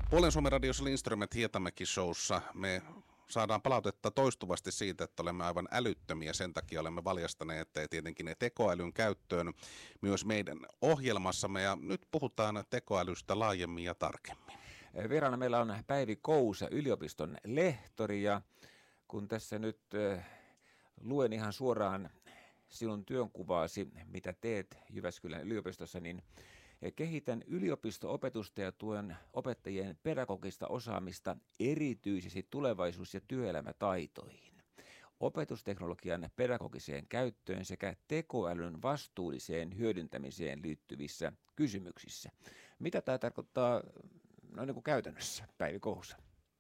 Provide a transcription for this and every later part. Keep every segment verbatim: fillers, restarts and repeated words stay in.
Puolen Suomen radiossa Lindströmet Hietamäki showssa me saadaan palautetta toistuvasti siitä, että olemme aivan älyttömiä. Sen takia olemme valjastaneet tietenkin ne tekoälyn käyttöön myös meidän ohjelmassamme. Ja nyt puhutaan tekoälystä laajemmin ja tarkemmin. Vieraana meillä on Päivi Kousä, yliopiston lehtori. Ja kun tässä nyt äh, luen ihan suoraan sinun työnkuvaasi, mitä teet Jyväskylän yliopistossa, niin kehitän yliopisto-opetusta ja tuen opettajien pedagogista osaamista erityisesti tulevaisuus- ja työelämätaitoihin, opetusteknologian pedagogiseen käyttöön sekä tekoälyn vastuulliseen hyödyntämiseen liittyvissä kysymyksissä. Mitä tämä tarkoittaa no niin kuin käytännössä, Päivi Kousä?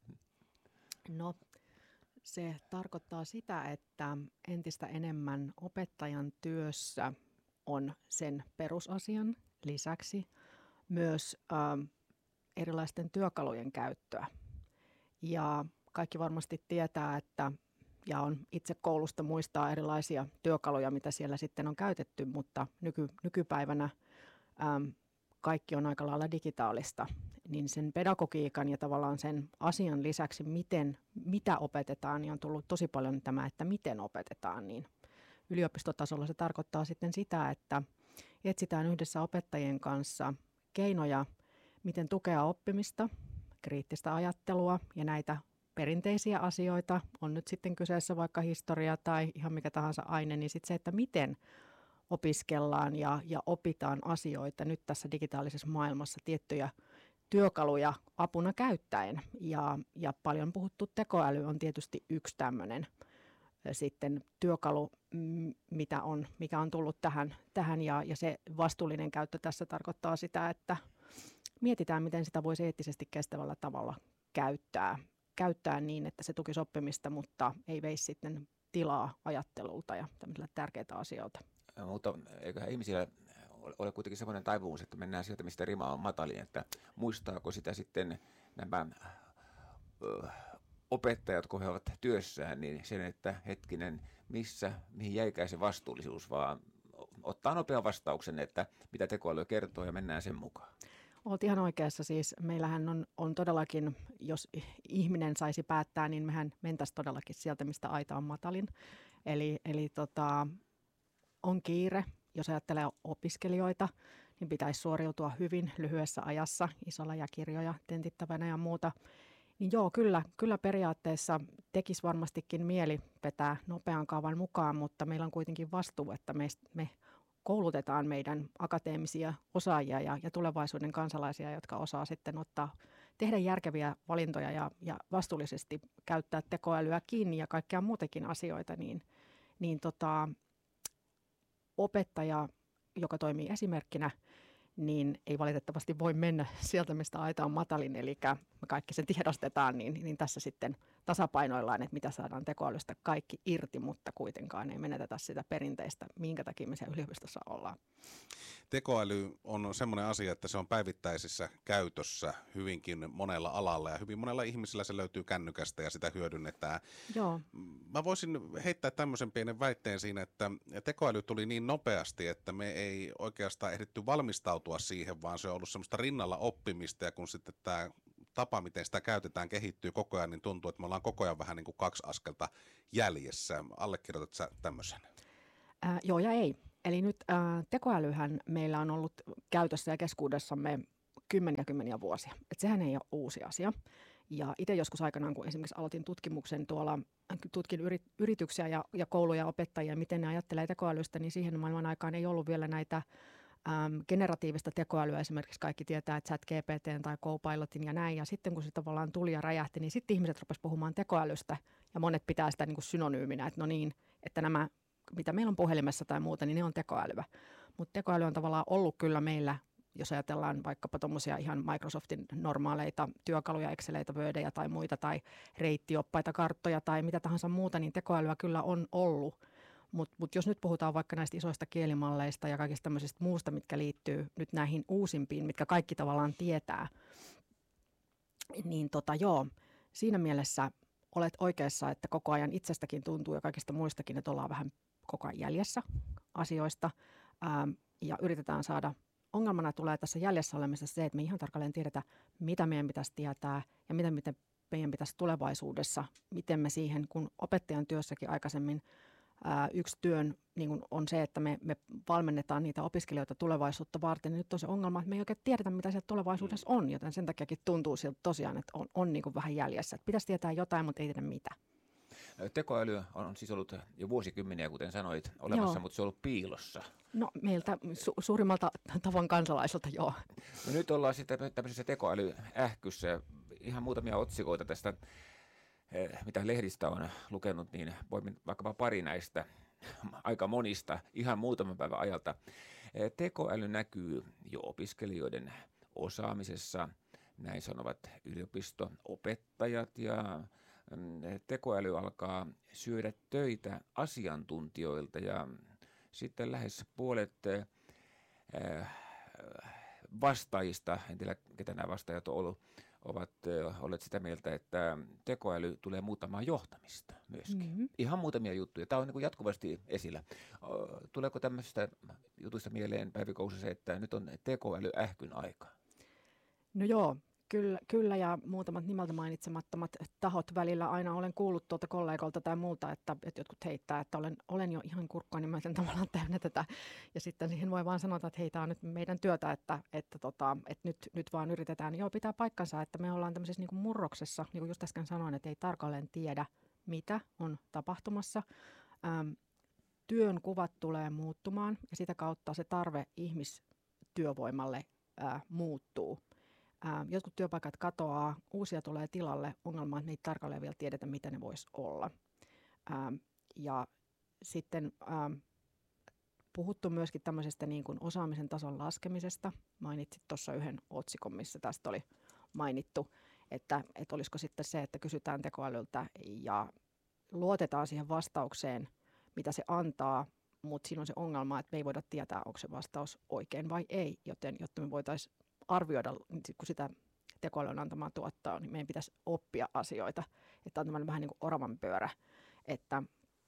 No, se tarkoittaa sitä, että entistä enemmän opettajan työssä on sen perusasian lisäksi myös äh, erilaisten työkalujen käyttöä. Ja kaikki varmasti tietää, että ja on itse koulusta muistaa erilaisia työkaluja, mitä siellä sitten on käytetty, mutta nyky, nykypäivänä ähm, kaikki on aika lailla digitaalista. Niin sen pedagogiikan ja tavallaan sen asian lisäksi, miten, mitä opetetaan, niin on tullut tosi paljon tämä, että miten opetetaan. Niin yliopistotasolla se tarkoittaa sitten sitä, että etsitään yhdessä opettajien kanssa keinoja, miten tukea oppimista, kriittistä ajattelua ja näitä perinteisiä asioita, on nyt sitten kyseessä vaikka historia tai ihan mikä tahansa aine, niin sitten se, että miten opiskellaan ja, ja opitaan asioita nyt tässä digitaalisessa maailmassa tiettyjä työkaluja apuna käyttäen. Ja, ja paljon puhuttu tekoäly on tietysti yksi tämmöinen sitten työkalu, mitä on, mikä on tullut tähän, tähän ja, ja se vastuullinen käyttö tässä tarkoittaa sitä, että mietitään, miten sitä voisi eettisesti kestävällä tavalla käyttää, käyttää niin, että se tukisi oppimista, mutta ei veisi sitten tilaa ajattelulta ja tämmöisillä tärkeitä asioita. Mutta eiköhän ihmisillä ole kuitenkin semmoinen taipumus, että mennään sieltä, mistä rima on matalin, että muistaako sitä sitten nämä ö, opettajat, kun he ovat työssään, niin sen, että hetkinen, missä, mihin jäikään se vastuullisuus, vaan ottaa nopean vastauksen, että mitä tekoäly kertoo ja mennään sen mukaan. Olet ihan oikeassa. Siis meillähän on, on todellakin, jos ihminen saisi päättää, niin mehän mentäisiin todellakin sieltä, mistä aita on matalin. Eli, eli tota, on kiire. Jos ajattelee opiskelijoita, niin pitäisi suoriutua hyvin lyhyessä ajassa, isolla ja kirjoja tentittävänä ja muuta. Niin joo, kyllä, kyllä periaatteessa tekisi varmastikin mieli vetää nopean kaavan mukaan, mutta meillä on kuitenkin vastuu, että me, me koulutetaan meidän akateemisia osaajia ja, ja tulevaisuuden kansalaisia, jotka osaa sitten ottaa, tehdä järkeviä valintoja ja, ja vastuullisesti käyttää tekoälyä kiinni ja kaikkea muutenkin asioita, niin, niin tota, opettaja, joka toimii esimerkkinä, niin ei valitettavasti voi mennä sieltä, mistä aita on matalin, eli me kaikki sen tiedostetaan, niin, niin tässä sitten tasapainoillaan, että mitä saadaan tekoälystä kaikki irti, mutta kuitenkaan ei menetetä sitä perinteistä, minkä takia me siellä yliopistossa ollaan. Tekoäly on semmoinen asia, että se on päivittäisessä käytössä hyvinkin monella alalla ja hyvin monella ihmisellä se löytyy kännykästä ja sitä hyödynnetään. Joo. Mä voisin heittää tämmöisen pienen väitteen siinä, että tekoäly tuli niin nopeasti, että me ei oikeastaan ehditty valmistautua siihen, vaan se on ollut semmoista rinnalla oppimista ja kun sitten tämä tapa, miten sitä käytetään, kehittyy koko ajan, niin tuntuu, että me ollaan koko ajan vähän niin kuin kaksi askelta jäljessä. Allekirjoitatko sä tämmöisen? Äh, joo ja ei. Eli nyt äh, tekoälyhän meillä on ollut käytössä ja keskuudessamme kymmeniä kymmeniä vuosia. Et sehän ei ole uusi asia. Ja itse joskus aikanaan, kun esimerkiksi aloitin tutkimuksen tuolla, tutkin yrit, yrityksiä ja, ja kouluja opettajia, miten ne ajattelee tekoälystä, niin siihen maailman aikaan ei ollut vielä näitä äm, generatiivista tekoälyä. Esimerkiksi kaikki tietää, että ChatGPT tai Copilotin ja näin. Ja sitten kun se tavallaan tuli ja räjähti, niin sitten ihmiset rupesivat puhumaan tekoälystä. Ja monet pitää sitä niin kuin synonyyminä, että no niin, että nämä mitä meillä on puhelimessa tai muuta, niin ne on tekoälyä. Mutta tekoäly on tavallaan ollut kyllä meillä, jos ajatellaan vaikkapa tuommoisia ihan Microsoftin normaaleita työkaluja, Exceleitä, Wordeja tai muita, tai reittioppaita, karttoja tai mitä tahansa muuta, niin tekoälyä kyllä on ollut. Mutta mut jos nyt puhutaan vaikka näistä isoista kielimalleista ja kaikista tämmöisistä muusta, mitkä liittyy nyt näihin uusimpiin, mitkä kaikki tavallaan tietää, niin tota joo, siinä mielessä olet oikeassa, että koko ajan itsestäkin tuntuu ja kaikista muistakin, että ollaan vähän koko ajan jäljessä asioista ää, ja yritetään saada ongelmana tulee tässä jäljessä olemisessa se, että me ihan tarkalleen tiedetä, mitä meidän pitäisi tietää ja mitä miten meidän pitäisi tulevaisuudessa, miten me siihen, kun opettajan työssäkin aikaisemmin ää, yksi työn niin kun on se, että me, me valmennetaan niitä opiskelijoita tulevaisuutta varten, niin nyt on se ongelma, että me ei oikein tiedetä, mitä siellä tulevaisuudessa on, joten sen takiakin tuntuu siltä tosiaan, että on, on niin kuin vähän jäljessä. Että pitäisi tietää jotain, mutta ei tiedä mitä. Tekoäly on siis ollut jo vuosikymmeniä, kuten sanoit, olemassa, joo, mutta se on ollut piilossa. No meiltä su- suurimmalta tavan kansalaiselta, joo. No, nyt ollaan sitten tämmöisessä tekoälyähkyssä. Ihan muutamia otsikoita tästä, mitä lehdistä on lukenut, niin voimme vaikkapa pari näistä aika monista ihan muutaman päivän ajalta. Tekoäly näkyy jo opiskelijoiden osaamisessa, näin sanovat yliopisto-opettajat, ja tekoäly alkaa syödä töitä asiantuntijoilta, ja sitten lähes puolet vastaajista, en tiedä ketä nämä vastaajat on ollut, ovat olleet sitä mieltä, että tekoäly tulee muuttamaan johtamista myöskin. Mm-hmm. Ihan muutamia juttuja. Tämä on niin kuin jatkuvasti esillä. Tuleeko tämmöistä jutuista mieleen, Päivi Kousa, se, että nyt on tekoälyähkyn aika? No joo, kyllä, kyllä ja muutamat nimeltä mainitsemattomat tahot välillä aina olen kuullut tuolta kollegolta tai muulta, että, että jotkut heittää, että olen, olen jo ihan kurkkoa nimeltä tavallaan täynnä tätä. Ja sitten siihen voi vaan sanoa, että hei, tämä on nyt meidän työtä, että, että, tota, että nyt, nyt vaan yritetään. Joo, pitää paikkansa, että me ollaan tämmöisessä niin kuin murroksessa, niin kuin just äsken sanoin, että ei tarkalleen tiedä, mitä on tapahtumassa. Ähm, työn kuvat tulee muuttumaan ja sitä kautta se tarve ihmistyövoimalle äh, muuttuu. Ää, jotkut työpaikat katoaa, uusia tulee tilalle, ongelma, että me ei tarkalleen vielä tiedetä, mitä ne voisi olla. Ää, ja sitten ää, puhuttu myöskin tämmöisestä niin kuin osaamisen tason laskemisesta. Mainitsit tuossa yhden otsikon, missä tästä oli mainittu, että, että olisiko sitten se, että kysytään tekoälyltä ja luotetaan siihen vastaukseen, mitä se antaa, mutta siinä on se ongelma, että me ei voida tietää, onko se vastaus oikein vai ei, joten jotta me voitaisiin arvioida, kun sitä tekoälyn antamaa tuottaa, niin meidän pitäisi oppia asioita. Että on tämmöinen vähän niin kuin oravan pyörä, että,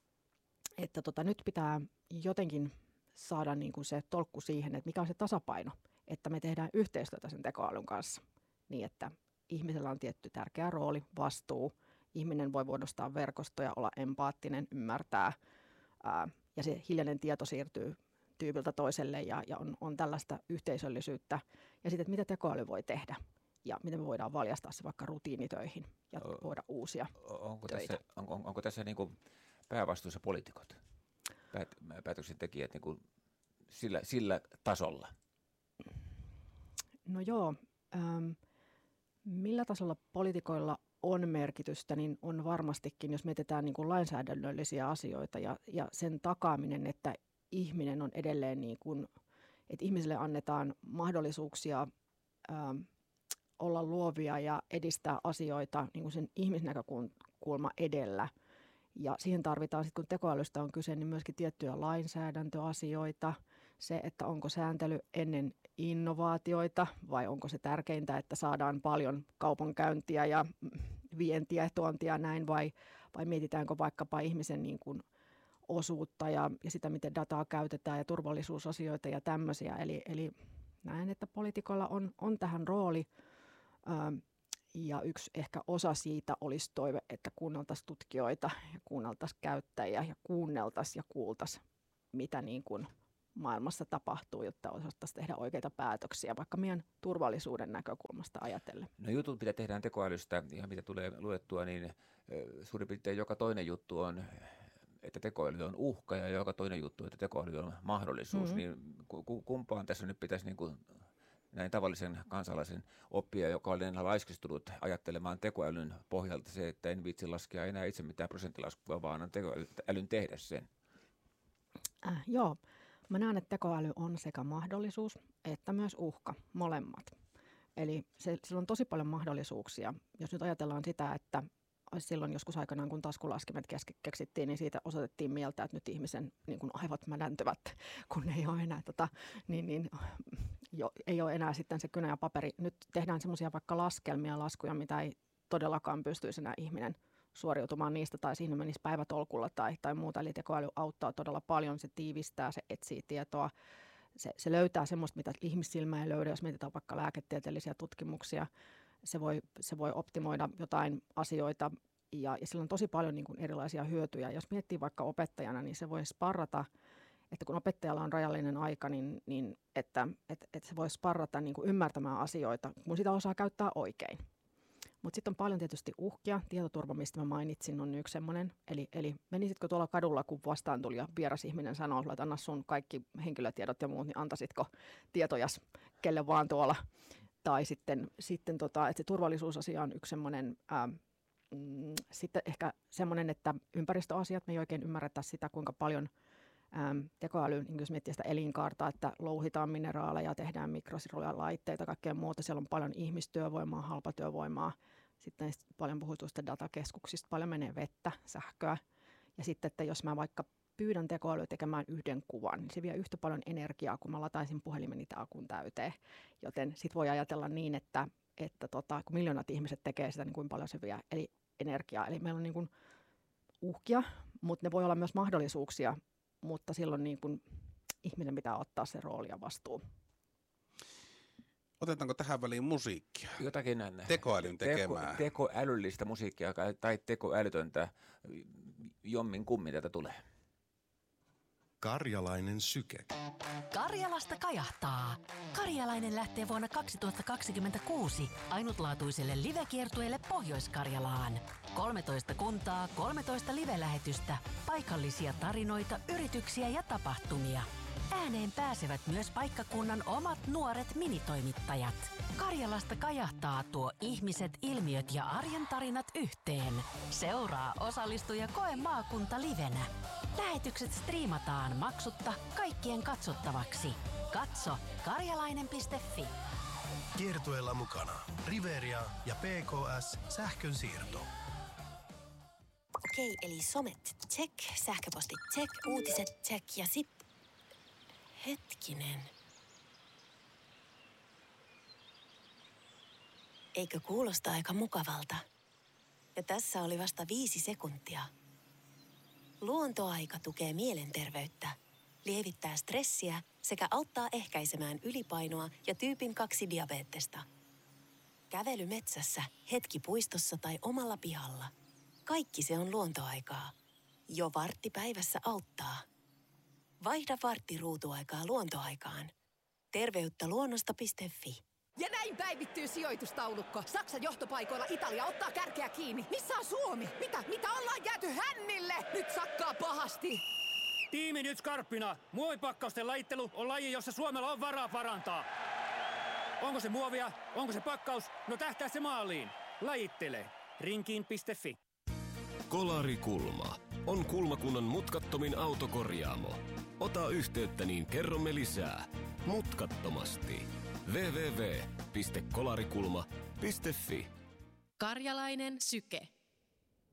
että tota, nyt pitää jotenkin saada niin kuin se tolkku siihen, että mikä on se tasapaino, että me tehdään yhteistyötä sen tekoälyn kanssa niin, että ihmisellä on tietty tärkeä rooli, vastuu, ihminen voi muodostaa verkostoja, olla empaattinen, ymmärtää ää, ja se hiljainen tieto siirtyy tyypiltä toiselle ja, ja on, on tällaista yhteisöllisyyttä. Ja sitten, että mitä tekoäly voi tehdä ja miten me voidaan valjastaa se vaikka rutiinitöihin ja o, voida uusia onko töitä. Tässä, on, on, onko tässä niin kuin päävastuussa poliitikot, Päät, päätöksentekijät niin kuin sillä, sillä tasolla? No joo. Ähm, millä tasolla poliitikoilla on merkitystä, niin on varmastikin, jos mietitään niin kuin lainsäädännöllisiä asioita ja, ja sen takaaminen, että ihminen on edelleen niin kuin, että ihmisille annetaan mahdollisuuksia ää, olla luovia ja edistää asioita niin kuin sen ihmisnäkökulma edellä. Ja siihen tarvitaan sitten, kun tekoälystä on kyse, niin myöskin tiettyjä lainsäädäntöasioita. Se, että onko sääntely ennen innovaatioita vai onko se tärkeintä, että saadaan paljon kaupankäyntiä ja vientiä ja tuontia näin vai, vai mietitäänkö vaikkapa ihmisen niin kuin osuutta ja, ja sitä, miten dataa käytetään ja turvallisuusasioita ja tämmöisiä. Eli, eli näen, että poliitikoilla on, on tähän rooli ää, ja yksi ehkä osa siitä olisi toive, että kuunneltaisiin tutkijoita ja kuunneltaisiin käyttäjiä ja kuunneltaisiin ja kuultaisiin, mitä niin kuin maailmassa tapahtuu, jotta osattaisiin tehdä oikeita päätöksiä, vaikka meidän turvallisuuden näkökulmasta ajatellen. No jutut, mitä tehdään tekoälystä ja mitä tulee luettua, niin suurin piirtein joka toinen juttu on, että tekoäly on uhka ja joka toinen juttu, että tekoäly on mahdollisuus. Mm-hmm. Niin kumpaan tässä nyt pitäisi niin kuin näin tavallisen kansalaisen oppia, joka oli enää laiskistunut ajattelemaan tekoälyn pohjalta se, että en viitsi laskea enää itse mitään prosenttilaskua, vaan on tekoälyn tehdä sen. Äh, joo. Mä näen, että tekoäly on sekä mahdollisuus että myös uhka, molemmat. Eli se, sillä on tosi paljon mahdollisuuksia. Jos nyt ajatellaan sitä, että silloin joskus aikanaan, kun taskulaskimet keksittiin, niin siitä osoitettiin mieltä, että nyt ihmisen niin kun aivot mädäntyvät, kun ei ole enää, tota, niin, niin, jo, ei ole enää sitten se kynä ja paperi. Nyt tehdään semmoisia vaikka laskelmia, laskuja, mitä ei todellakaan pystyisi enää ihminen suoriutumaan niistä tai siinä menisi päivätolkulla tai, tai muuta. Eli tekoäly auttaa todella paljon, se tiivistää, se etsii tietoa, se, se löytää semmoista, mitä ihmissilmä ei löydä, jos mietitään vaikka lääketieteellisiä tutkimuksia. Se voi, se voi optimoida jotain asioita ja, ja sillä on tosi paljon niin kuin erilaisia hyötyjä. Jos miettii vaikka opettajana, niin se voi sparrata, että kun opettajalla on rajallinen aika, niin, niin että, että, että se voi sparrata niin kuin ymmärtämään asioita, kun sitä osaa käyttää oikein. Mutta sitten on paljon tietysti uhkia. Tietoturva, mistä mä mainitsin, on yksi semmoinen. Eli, eli menisitkö tuolla kadulla, kun vastaan tuli ja vieras ihminen sanoo, että anna sun kaikki henkilötiedot ja muut, niin antaisitko tietojas kelle vaan tuolla. Tai sitten, sitten tota, että se turvallisuusasia on yksi semmoinen. Ää, mm, sitten ehkä semmoinen, että ympäristöasiat, me ei oikein ymmärretä sitä, kuinka paljon äm, tekoäly, niin jos miettii sitä elinkaarta, että louhitaan mineraaleja, tehdään mikrosiruja, laitteita, kaikkea muuta. Siellä on paljon ihmistyövoimaa, halpatyövoimaa. Sitten paljon puhutuista datakeskuksista, paljon menee vettä, sähköä. Ja sitten, että jos mä vaikka pyydän tekoälyä tekemään yhden kuvan, niin se vie yhtä paljon energiaa, kun mä lataisin puhelimeni akun täyteen. Joten sit voi ajatella niin, että, että tota, kun miljoonat ihmiset tekee sitä, niin kuin paljon se vie eli energiaa. Eli meillä on niin kuin uhkia, mutta ne voi olla myös mahdollisuuksia, mutta silloin niin kuin ihminen pitää ottaa se rooli ja vastuu. Otetaanko tähän väliin musiikkia? Jotakin näin. Tekoälyn tekemää. Teko, tekoälyllistä musiikkia tai tekoälytöntä, jommin kummin tätä tulee. Karjalainen syke. Karjalasta kajahtaa. Karjalainen lähtee vuonna kaksituhattakaksikymmentäkuusi ainutlaatuiselle livekiertueelle Pohjois-Karjalaan. kolmetoista kuntaa, kolmetoista live-lähetystä, paikallisia tarinoita, yrityksiä ja tapahtumia. Ääneen pääsevät myös paikkakunnan omat nuoret minitoimittajat. Karjalasta kajahtaa tuo ihmiset, ilmiöt ja arjen tarinat yhteen. Seuraa, osallistu ja koe maakunta livenä. Lähetykset striimataan maksutta kaikkien katsottavaksi. Katso karjalainen piste fi. Kiertueella mukana Riveria ja P K S sähkön siirto. Okei, eli somet check, sähköpostit check, uutiset check ja sit... Hetkinen. Eikö kuulosta aika mukavalta? Ja tässä oli vasta viisi sekuntia. Luontoaika tukee mielenterveyttä, lievittää stressiä sekä auttaa ehkäisemään ylipainoa ja tyypin kaksi diabeettesta. Kävely metsässä, hetki puistossa tai omalla pihalla. Kaikki se on luontoaikaa. Jo vartti päivässä auttaa. Vaihda vartti ruutuaikaa luontoaikaan. Terveyttä luonnosta piste fi. Ja näin päivittyy sijoitustaulukko. Saksan johtopaikoilla Italia ottaa kärkeä kiinni. Missä on Suomi? Mitä? Mitä ollaan jääty hännille? Nyt sakkaa pahasti. Tiimi nyt skarppina. Muovipakkausten lajittelu on laji, jossa Suomella on varaa parantaa. Onko se muovia? Onko se pakkaus? No tähtää se maaliin. Lajittele. Rinkiin piste fi. Kolarikulma on kulmakunnan mutkattomin autokorjaamo. Ota yhteyttä, niin kerromme lisää. Mutkattomasti. double-u double-u double-u piste kolarikulma piste fi. Karjalainen syke.